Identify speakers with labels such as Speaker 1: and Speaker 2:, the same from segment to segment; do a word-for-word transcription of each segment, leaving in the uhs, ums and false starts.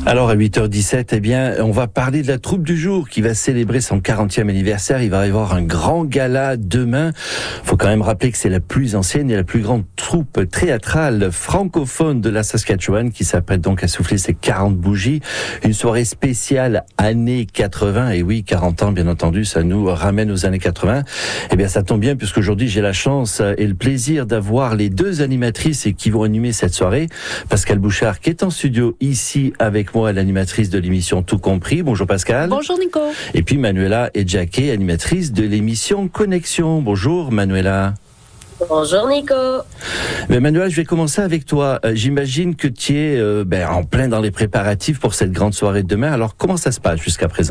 Speaker 1: Alors à huit heures dix-sept, eh bien, on va parler de la troupe du jour qui va célébrer son quarantième anniversaire. Il va y avoir un grand gala demain. Faut quand même rappeler que c'est la plus ancienne et la plus grande troupe théâtrale francophone de la Saskatchewan qui s'apprête donc à souffler ses quarante bougies. Une soirée spéciale années quatre-vingts. Et oui, quarante ans, bien entendu, ça nous ramène aux années quatre-vingts. Eh bien, ça tombe bien puisqu'aujourd'hui, j'ai la chance et le plaisir d'avoir les deux animatrices qui vont animer cette soirée. Pascal Bouchard qui est en studio ici avec moi, l'animatrice de l'émission Tout Compris. Bonjour Pascal.
Speaker 2: Bonjour Nico.
Speaker 1: Et puis Manuela Edjake, animatrice de l'émission Connexion. Bonjour Manuela.
Speaker 3: Bonjour Nico.
Speaker 1: Mais Manuela, je vais commencer avec toi. Euh, j'imagine que tu es euh, ben, en plein dans les préparatifs pour cette grande soirée de demain. Alors comment ça se passe jusqu'à présent ?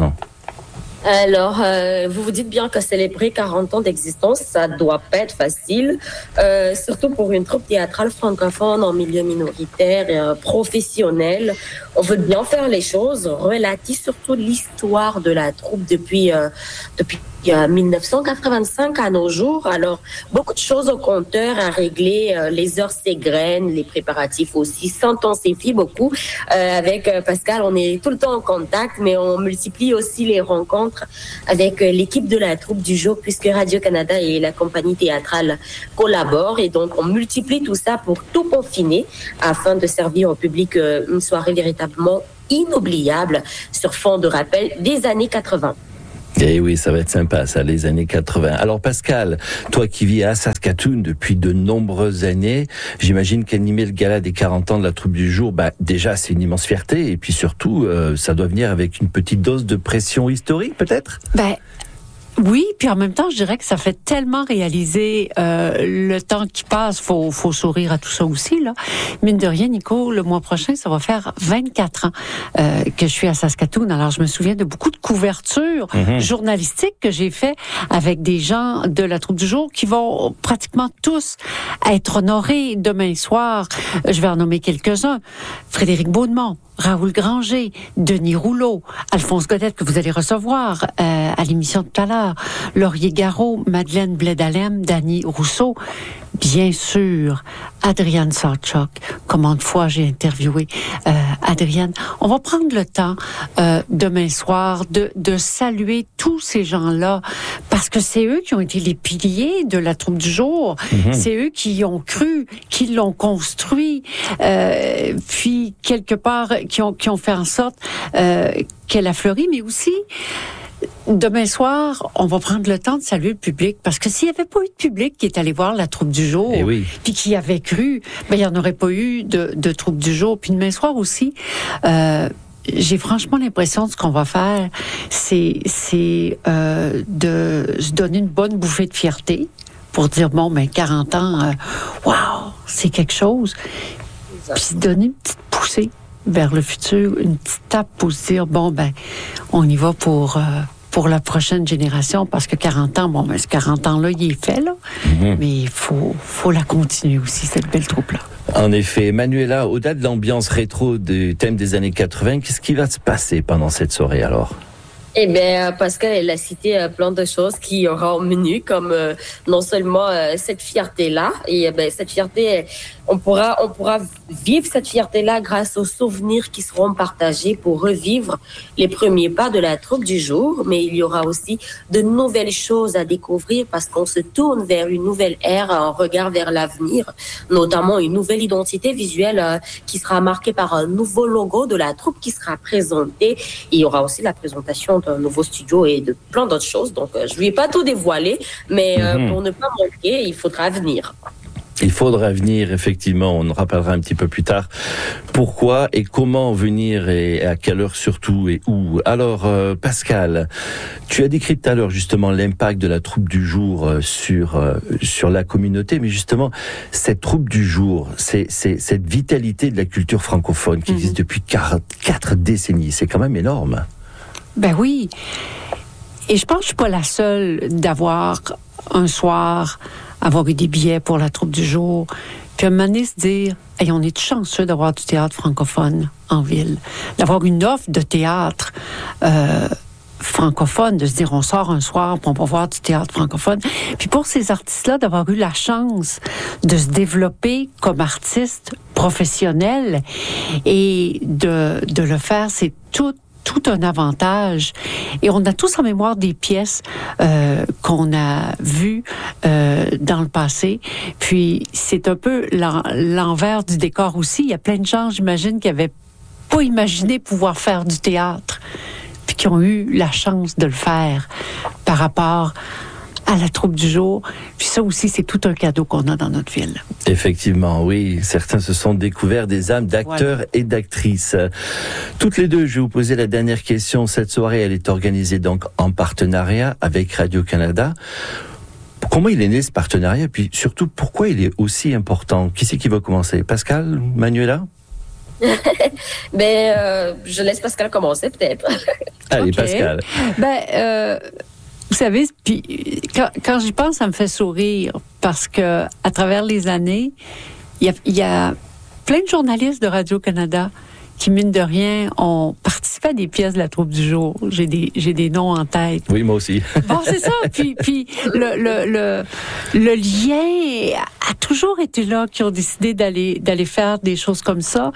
Speaker 3: Alors, euh, vous vous dites bien que célébrer quarante ans d'existence, ça doit pas être facile, euh, surtout pour une troupe théâtrale francophone en milieu minoritaire et euh, professionnel. On veut bien faire les choses, relater surtout l'histoire de la troupe depuis euh, depuis euh, dix-neuf cent quatre-vingt-cinq à nos jours. Alors, beaucoup de choses au compteur à régler, euh, les heures s'égrènent, les préparatifs aussi s'intensifient beaucoup. Euh, avec euh, Pascal, on est tout le temps en contact, mais on multiplie aussi les rencontres avec l'équipe de la troupe du jour, puisque Radio-Canada et la compagnie théâtrale collaborent. Et donc, on multiplie tout ça pour tout peaufiner afin de servir au public une soirée véritablement inoubliable sur fond de rappel des années quatre-vingts.
Speaker 1: Eh oui, ça va être sympa, ça, les années quatre-vingts. Alors Pascal, toi qui vis à Saskatoon depuis de nombreuses années, j'imagine qu'animer le gala des quarante ans de la troupe du jour, bah déjà c'est une immense fierté, et puis surtout, euh, ça doit venir avec une petite dose de pression historique, peut-être ?
Speaker 2: Ben, oui, puis en même temps, je dirais que ça fait tellement réaliser euh, le temps qui passe, faut faut sourire à tout ça aussi là. Mine de rien, Nico, le mois prochain, ça va faire vingt-quatre ans euh, que je suis à Saskatoon. Alors je me souviens de beaucoup de couvertures mm-hmm. journalistiques que j'ai fait avec des gens de la troupe du jour qui vont pratiquement tous être honorés demain soir. Je vais en nommer quelques-uns. Frédéric Beaudemont, Raoul Granger, Denis Rouleau, Alphonse Godette que vous allez recevoir euh, à l'émission tout à l'heure, Laurier Garot, Madeleine Blais-Dalem, Dany Rousseau, bien sûr, Adrienne Sarchuk. Combien de fois j'ai interviewé euh, Adrienne. On va prendre le temps euh, demain soir de, de saluer tous ces gens-là parce que c'est eux qui ont été les piliers de la troupe du jour. Mm-hmm. C'est eux qui y ont cru, qui l'ont construit, euh, puis quelque part qui ont, qui ont fait en sorte euh, qu'elle a fleuri, mais aussi demain soir, on va prendre le temps de saluer le public parce que s'il n'y avait pas eu de public qui est allé voir la troupe du jour,
Speaker 1: eh oui.
Speaker 2: puis qui avait cru, ben il n'y en aurait pas eu de, de troupe du jour. Puis demain soir aussi, euh, j'ai franchement l'impression de ce qu'on va faire, c'est, c'est euh, de se donner une bonne bouffée de fierté pour dire bon, ben quarante ans, euh, waouh, c'est quelque chose. Puis se donner une petite poussée vers le futur, une petite tape pour se dire bon ben on y va pour euh, pour la prochaine génération parce que quarante ans, bon ben ce quarante ans là il est fait là, mm-hmm. mais il faut faut la continuer aussi cette belle troupe là.
Speaker 1: En effet, Manuela, au-delà de l'ambiance rétro du thème des années quatre-vingts, qu'est-ce qui va se passer pendant cette soirée alors?
Speaker 3: Eh bien, Pascal, elle a cité euh, plein de choses qui y aura au menu, comme euh, non seulement euh, cette fierté-là, et euh, ben, cette fierté, on pourra, on pourra vivre cette fierté-là grâce aux souvenirs qui seront partagés pour revivre les premiers pas de la troupe du jour, mais il y aura aussi de nouvelles choses à découvrir parce qu'on se tourne vers une nouvelle ère, un regard vers l'avenir, notamment une nouvelle identité visuelle euh, qui sera marquée par un nouveau logo de la troupe qui sera présenté. Il y aura aussi la présentation un nouveau studio et de plein d'autres choses. Donc, euh, je ne vais pas tout dévoiler, mais euh, mm-hmm. pour ne pas manquer, il faudra venir.
Speaker 1: Il faudra venir, effectivement. On rappellera un petit peu plus tard pourquoi et comment venir et à quelle heure surtout et où. Alors, euh, Pascal, tu as décrit tout à l'heure justement l'impact de la troupe du jour euh, sur euh, sur la communauté, mais justement cette troupe du jour, c'est c'est cette vitalité de la culture francophone qui mm-hmm. existe depuis quatre décennies. C'est quand même énorme.
Speaker 2: Ben oui. Et je pense que je suis pas la seule d'avoir un soir, avoir eu des billets pour la troupe du jour, puis à un moment donné se dire, hey, on est chanceux d'avoir du théâtre francophone en ville, d'avoir une offre de théâtre euh, francophone, de se dire on sort un soir, puis on va voir du théâtre francophone. Puis pour ces artistes-là, d'avoir eu la chance de se développer comme artistes professionnels et de, de le faire, c'est tout tout un avantage. Et on a tous en mémoire des pièces euh, qu'on a vues euh, dans le passé. Puis c'est un peu l'en, l'envers du décor aussi. Il y a plein de gens, j'imagine, qui n'avaient pas imaginé pouvoir faire du théâtre, puis qui ont eu la chance de le faire par rapport à la troupe du jour. Puis ça aussi, c'est tout un cadeau qu'on a dans notre ville.
Speaker 1: Effectivement, oui. Certains se sont découverts des âmes d'acteurs voilà. et d'actrices. Toutes les deux, je vais vous poser la dernière question. Cette soirée, elle est organisée donc en partenariat avec Radio-Canada. Comment il est né ce partenariat? Puis surtout, pourquoi il est aussi important? Qui c'est qui va commencer? Pascal? Manuela?
Speaker 3: ben, euh, je laisse Pascal commencer, peut-être.
Speaker 1: Allez,
Speaker 2: okay.
Speaker 1: Pascal.
Speaker 2: Ben, euh, vous savez, puis quand, quand j'y pense, ça me fait sourire parce que à travers les années, il y a, y a plein de journalistes de Radio-Canada qui, mine de rien, ont participé à des pièces de la troupe du jour. J'ai des, j'ai des noms en tête.
Speaker 1: Oui, moi aussi.
Speaker 2: Bon, c'est ça. Puis, puis le, le, le, le lien a toujours été là, qui ont décidé d'aller, d'aller faire des choses comme ça.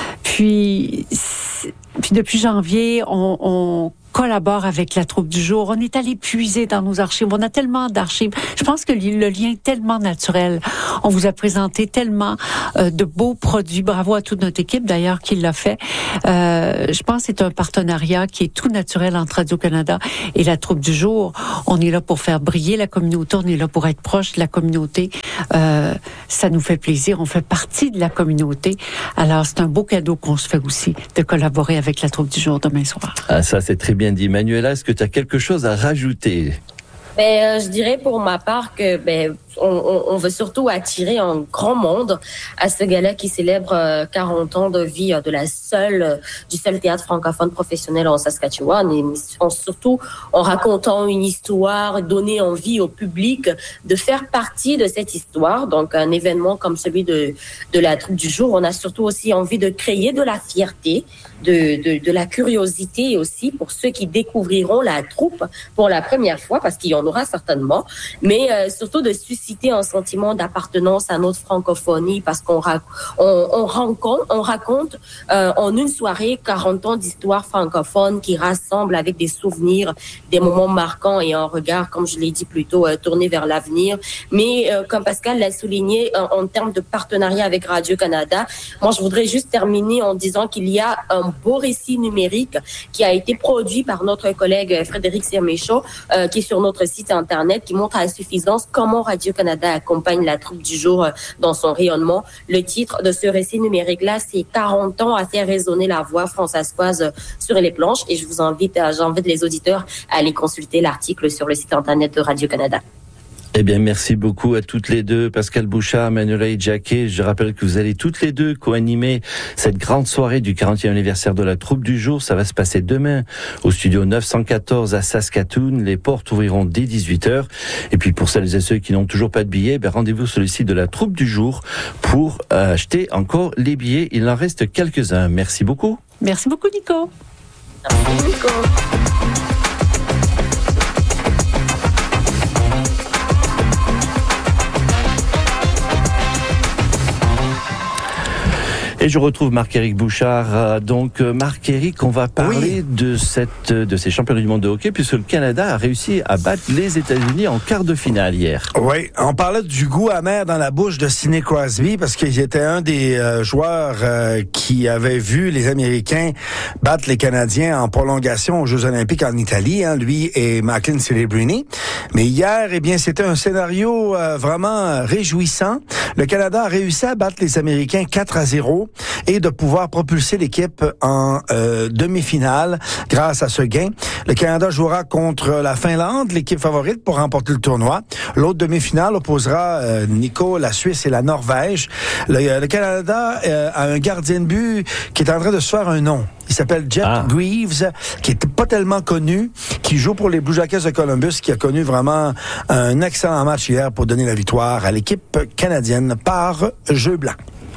Speaker 2: Puis, puis depuis janvier, on, on collabore avec la troupe du jour. On est allé puiser dans nos archives. On a tellement d'archives. Je pense que le lien est tellement naturel. On vous a présenté tellement euh, de beaux produits. Bravo à toute notre équipe, d'ailleurs, qui l'a fait. Euh, je pense que c'est un partenariat qui est tout naturel entre Radio-Canada et la troupe du jour. On est là pour faire briller la communauté. On est là pour être proche de la communauté. Euh, ça nous fait plaisir. On fait partie de la communauté. Alors, c'est un beau cadeau qu'on se fait aussi de collaborer avec la troupe du jour demain soir.
Speaker 1: Ah, ça, c'est très bien dit. Manuela, est-ce que tu as quelque chose à rajouter?
Speaker 3: Ben, euh, je dirais pour ma part que ben, on, on, on veut surtout attirer un grand monde à ce gala qui célèbre euh, quarante ans de vie euh, de la seule, euh, du seul théâtre francophone professionnel en Saskatchewan. Et on, surtout en racontant une histoire, donner envie au public de faire partie de cette histoire. Donc, un événement comme celui de, de la troupe du jour, on a surtout aussi envie de créer de la fierté, de, de, de la curiosité aussi pour ceux qui découvriront la troupe pour la première fois, parce qu'il y en aura certainement, mais euh, surtout de susciter un sentiment d'appartenance à notre francophonie, parce qu'on ra- on, on rencontre, on raconte euh, en une soirée quarante ans d'histoire francophone qui rassemble avec des souvenirs, des moments marquants et un regard, comme je l'ai dit plus tôt, euh, tourné vers l'avenir. Mais euh, comme Pascal l'a souligné, en, en termes de partenariat avec Radio-Canada, moi je voudrais juste terminer en disant qu'il y a un beau récit numérique qui a été produit par notre collègue Frédéric Serméchaud, euh, qui est sur notre site internet, qui montre à suffisance comment Radio-Canada accompagne la troupe du jour dans son rayonnement. Le titre de ce récit numérique-là, c'est quarante ans à faire résonner la voix françaiscoise sur les planches, et je vous invite, j'invite les auditeurs à aller consulter l'article sur le site internet de Radio-Canada.
Speaker 1: Eh bien, merci beaucoup à toutes les deux, Pascal Bouchard, Manuela Idjake. Je rappelle que vous allez toutes les deux co-animer cette grande soirée du quarantième anniversaire de la troupe du jour. Ça va se passer demain au studio neuf cent quatorze à Saskatoon. Les portes ouvriront dès dix-huit heures. Et puis, pour celles et ceux qui n'ont toujours pas de billets, ben, rendez-vous sur le site de la troupe du jour pour euh, acheter encore les billets. Il en reste quelques-uns. Merci beaucoup.
Speaker 2: Merci beaucoup, Nico.
Speaker 3: Merci, Nico.
Speaker 1: Et je retrouve Marc-Éric Bouchard. Donc, Marc-Éric, on va parler oui. de cette, de ces championnats du monde de hockey, puisque le Canada a réussi à battre les États-Unis en quart de finale hier.
Speaker 4: Oui, on parlait du goût amer dans la bouche de Sidney Crosby, parce qu'il était un des euh, joueurs euh, qui avait vu les Américains battre les Canadiens en prolongation aux Jeux olympiques en Italie, hein, lui et Macklin Celebrini. Mais hier, eh bien, c'était un scénario euh, vraiment réjouissant. Le Canada a réussi à battre les Américains quatre à zéro. Et de pouvoir propulser l'équipe en euh, demi-finale grâce à ce gain. Le Canada jouera contre la Finlande, l'équipe favorite, pour remporter le tournoi. L'autre demi-finale opposera euh, Nico, la Suisse et la Norvège. Le, le Canada euh, a un gardien de but qui est en train de se faire un nom. Il s'appelle Jeff ah. Greaves, qui est pas tellement connu, qui joue pour les Blue Jackets de Columbus, qui a connu vraiment un excellent match hier pour donner la victoire à l'équipe canadienne par jeu blanc.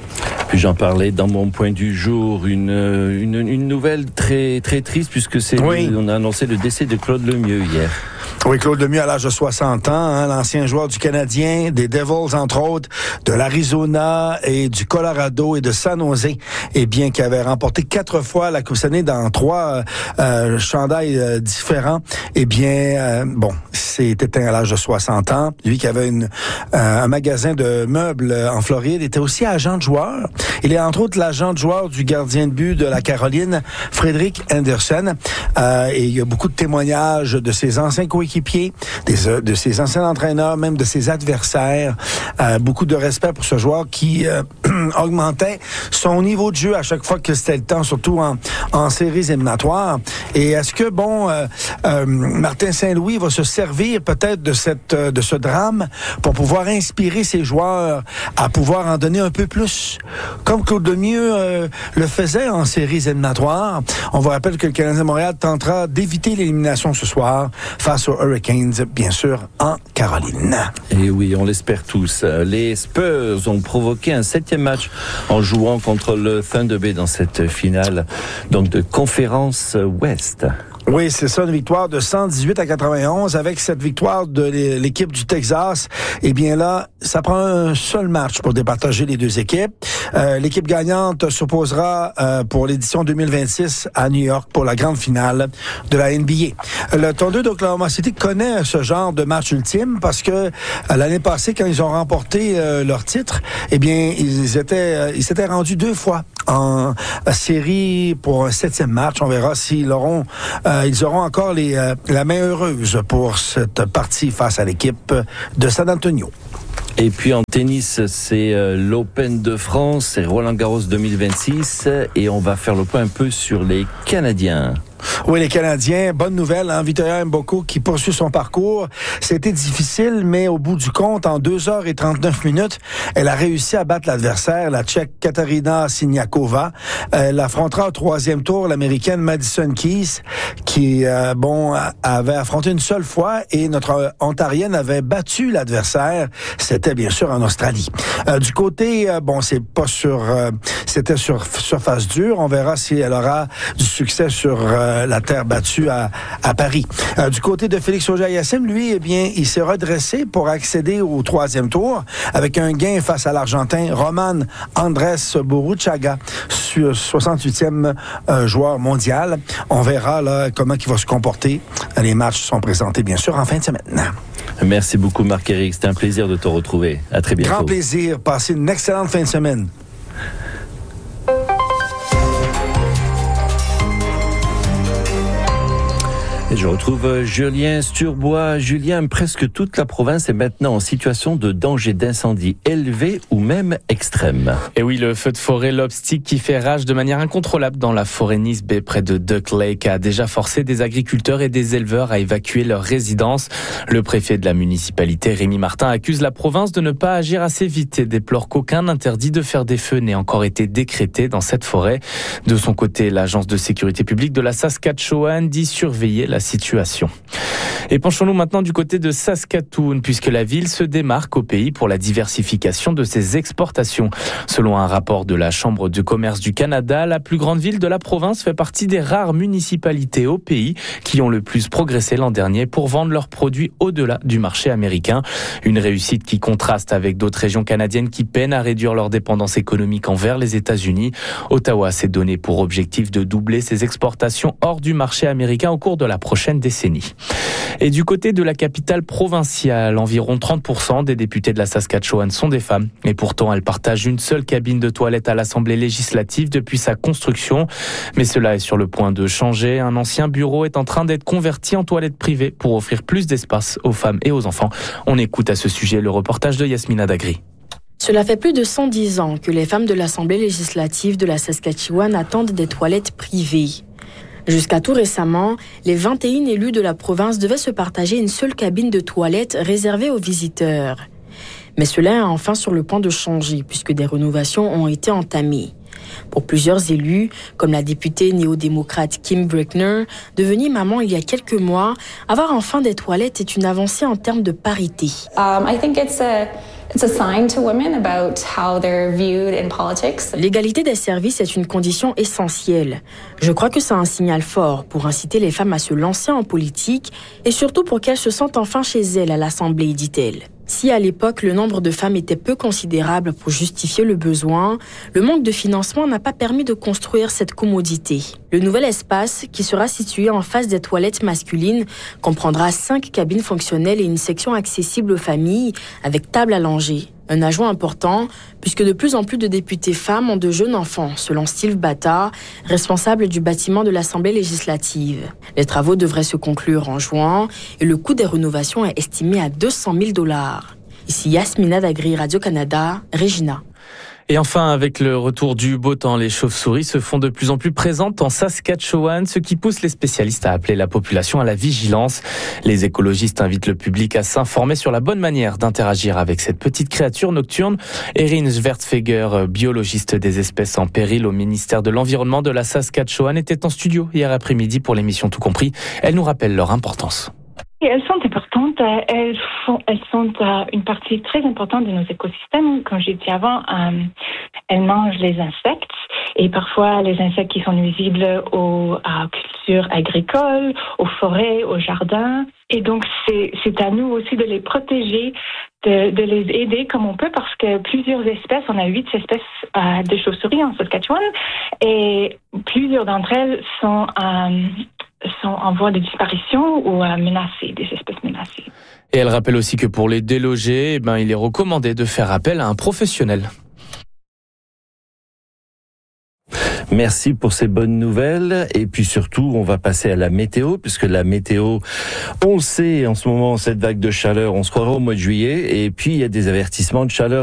Speaker 1: Puis j'en parlais dans mon point du jour, une, une, une nouvelle très, très triste puisque c'est, oui. on a annoncé le décès de Claude Lemieux hier.
Speaker 4: Oui, Claude Lemieux à l'âge de soixante ans, hein, l'ancien joueur du Canadien, des Devils entre autres, de l'Arizona et du Colorado et de San Jose, et bien qui avait remporté quatre fois la Coupe Stanley dans trois euh, chandails euh, différents. Eh bien, euh, bon, c'est éteint à l'âge de soixante ans. Lui qui avait une, euh, un magasin de meubles en Floride, était aussi agent de joueur. Il est entre autres l'agent de joueur du gardien de but de la Caroline, Frédéric Anderson. Euh, et il y a beaucoup de témoignages de ses anciens coéquipiers, des, de ses anciens entraîneurs, même de ses adversaires. Euh, beaucoup de respect pour ce joueur qui euh, augmentait son niveau de jeu à chaque fois que c'était le temps, surtout en, en séries éliminatoires. Et est-ce que, bon, euh, euh, Martin Saint-Louis va se servir peut-être de cette de ce drame pour pouvoir inspirer ses joueurs à pouvoir en donner un peu plus, comme Claude Lemieux euh, le faisait en séries éliminatoires. On vous rappelle que le Canadien de Montréal tentera d'éviter l'élimination ce soir face aux Hurricanes, bien sûr, en Caroline.
Speaker 1: Et oui, on l'espère tous. Les Spurs ont provoqué un septième match en jouant contre le Thunder Bay dans cette finale donc de conférence Ouest.
Speaker 4: Oui, c'est ça, une victoire de cent dix-huit à quatre-vingt-onze. Avec cette victoire de l'équipe du Texas, eh bien là, ça prend un seul match pour départager les deux équipes. Euh, l'équipe gagnante s'opposera euh, pour l'édition deux mille vingt-six à New York pour la grande finale de la N B A. Le Thunder d'Oklahoma City connaît ce genre de match ultime parce que euh, l'année passée, quand ils ont remporté euh, leur titre, eh bien, ils étaient, euh, ils s'étaient rendus deux fois en euh, série pour un septième match. On verra s'ils auront euh, ils auront encore les, euh, la main heureuse pour cette partie face à l'équipe de San Antonio.
Speaker 1: Et puis en tennis, c'est euh, l'Open de France, c'est Roland-Garros deux mille vingt-six et on va faire le point un peu sur les Canadiens.
Speaker 4: Oui, les Canadiens, bonne nouvelle, hein? Victoria Mboko qui poursuit son parcours. C'était difficile, mais au bout du compte, en deux heures et trente-neuf minutes, elle a réussi à battre l'adversaire, la Tchèque Katarina Siniakova. Elle affrontera au troisième tour l'Américaine Madison Keys, qui, euh, bon, avait affronté une seule fois et notre Ontarienne avait battu l'adversaire. C'était bien sûr en Australie. Euh, du côté, euh, bon, c'est pas sur, euh, c'était sur surface dure. On verra si elle aura du succès sur euh, la terre battue à, à Paris. Euh, du côté de Félix Auger-Aliassime, lui, eh bien, il s'est redressé pour accéder au troisième tour avec un gain face à l'Argentin Roman Andrés Burruchaga, soixante-huitième euh, joueur mondial. On verra là comment il va se comporter. Les matchs sont présentés, bien sûr, en fin de semaine.
Speaker 1: Merci beaucoup, Marc-Éric. C'était un plaisir de te retrouver. À très bientôt.
Speaker 4: Grand plaisir. Passez une excellente fin de semaine.
Speaker 1: Et je retrouve Julien Sturbois. Julien, presque toute la province est maintenant en situation de danger d'incendie élevé ou même extrême.
Speaker 5: Et oui, le feu de forêt Lobstick qui fait rage de manière incontrôlable dans la forêt Nice Bay près de Duck Lake a déjà forcé des agriculteurs et des éleveurs à évacuer leurs résidences. Le préfet de la municipalité, Rémi Martin, accuse la province de ne pas agir assez vite et déplore qu'aucun interdit de faire des feux n'ait encore été décrété dans cette forêt. De son côté, l'agence de sécurité publique de la Saskatchewan dit surveiller la situation. Et penchons-nous maintenant du côté de Saskatoon, puisque la ville se démarque au pays pour la diversification de ses exportations. Selon un rapport de la Chambre de commerce du Canada, la plus grande ville de la province fait partie des rares municipalités au pays qui ont le plus progressé l'an dernier pour vendre leurs produits au-delà du marché américain. Une réussite qui contraste avec d'autres régions canadiennes qui peinent à réduire leur dépendance économique envers les États-Unis. Ottawa s'est donné pour objectif de doubler ses exportations hors du marché américain au cours de la prochaine décennie. Et du côté de la capitale provinciale, environ trente pour cent des députés de la Saskatchewan sont des femmes. Et pourtant, elles partagent une seule cabine de toilette à l'Assemblée législative depuis sa construction. Mais cela est sur le point de changer. Un ancien bureau est en train d'être converti en toilette privée pour offrir plus d'espace aux femmes et aux enfants. On écoute à ce sujet le reportage de Yasmina Dagri.
Speaker 6: Cela fait plus de cent dix ans que les femmes de l'Assemblée législative de la Saskatchewan attendent des toilettes privées. Jusqu'à tout récemment, les vingt et un élus de la province devaient se partager une seule cabine de toilette réservée aux visiteurs. Mais cela est enfin sur le point de changer puisque des rénovations ont été entamées. Pour plusieurs élus, comme la députée néo-démocrate Kim Brickner, devenue maman il y a quelques mois, avoir enfin des toilettes est une avancée en termes de parité.
Speaker 7: Um, I think it's a
Speaker 6: L'égalité des services est une condition essentielle. Je crois que c'est un signal fort pour inciter les femmes à se lancer en politique et surtout pour qu'elles se sentent enfin chez elles à l'Assemblée, dit-elle. Si à l'époque le nombre de femmes était peu considérable pour justifier le besoin, le manque de financement n'a pas permis de construire cette commodité. Le nouvel espace, qui sera situé en face des toilettes masculines, comprendra cinq cabines fonctionnelles et une section accessible aux familles avec table à langer. Un ajout important, puisque de plus en plus de députés femmes ont de jeunes enfants, selon Steve Bata, responsable du bâtiment de l'Assemblée législative. Les travaux devraient se conclure en juin et le coût des rénovations est estimé à deux cent mille dollars. Ici Yasmina Dagri, Radio-Canada, Regina.
Speaker 5: Et enfin, avec le retour du beau temps, les chauves-souris se font de plus en plus présentes en Saskatchewan, ce qui pousse les spécialistes à appeler la population à la vigilance. Les écologistes invitent le public à s'informer sur la bonne manière d'interagir avec cette petite créature nocturne. Erin Schwertfeger, biologiste des espèces en péril au ministère de l'Environnement de la Saskatchewan, était en studio hier après-midi pour l'émission Tout Compris. Elle nous rappelle leur importance.
Speaker 7: Elles sont importantes, elles, font, elles sont une partie très importante de nos écosystèmes. Comme j'ai dit avant, euh, elles mangent les insectes et parfois les insectes qui sont nuisibles aux à cultures agricoles, aux forêts, aux jardins. Et donc c'est, c'est à nous aussi de les protéger, de, de les aider comme on peut parce que plusieurs espèces, on a huit espèces euh, de chauves-souris en Saskatchewan et plusieurs d'entre elles sont euh, sont en voie de disparition ou euh, menacées, des espèces menacées.
Speaker 5: Et elle rappelle aussi que pour les déloger, eh ben, il est recommandé de faire appel à un professionnel.
Speaker 1: Merci pour ces bonnes nouvelles. Et puis surtout, on va passer à la météo, puisque la météo, on le sait, en ce moment, cette vague de chaleur, on se croirait au mois de juillet. Et puis, il y a des avertissements de chaleur